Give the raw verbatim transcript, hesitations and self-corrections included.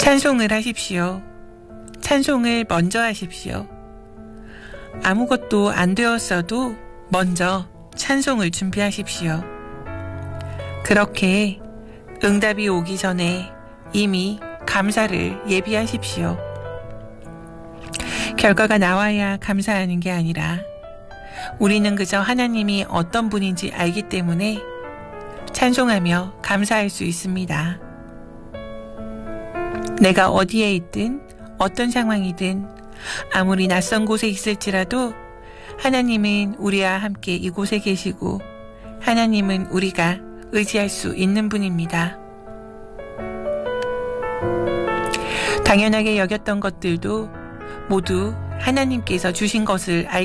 찬송을 하십시오. 찬송을 먼저 하십시오. 아무것도 안 되었어도 먼저 찬송을 준비하십시오. 그렇게 응답이 오기 전에 이미 감사를 예비하십시오. 결과가 나와야 감사하는 게 아니라 우리는 그저 하나님이 어떤 분인지 알기 때문에 찬송하며 감사할 수 있습니다. 내가 어디에 있든 어떤 상황이든 아무리 낯선 곳에 있을지라도 하나님은 우리와 함께 이곳에 계시고 하나님은 우리가 의지할 수 있는 분입니다. 당연하게 여겼던 것들도 모두 하나님께서 주신 것을 알게